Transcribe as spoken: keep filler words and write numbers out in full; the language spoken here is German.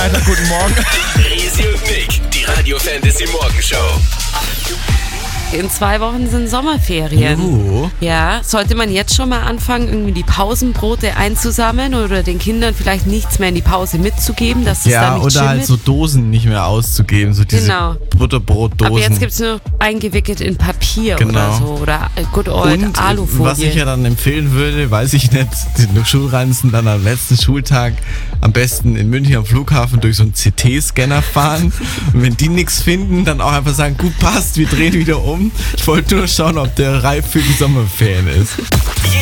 Guten Morgen. Resi und Nick, die Radio Fantasy Morgenshow. In zwei Wochen sind Sommerferien. Uh. Ja, sollte man jetzt schon mal anfangen, irgendwie die Pausenbrote einzusammeln oder den Kindern vielleicht nichts mehr in die Pause mitzugeben, dass es Ja, da nicht oder halt schimmelt? so Dosen nicht mehr auszugeben, so diese Genau. Butterbrotdosen. Aber jetzt gibt es nur eingewickelt in Papier Genau. oder so oder good old Und Alufolie. was ich ja dann empfehlen würde, weiß ich nicht, die Schulranzen dann am letzten Schultag am besten in München am Flughafen durch so einen C T-Scanner fahren. Und wenn die nichts finden, dann auch einfach sagen, gut, passt, wir drehen wieder um. Ich wollte nur schauen, ob der reif für die Sommerferien ist.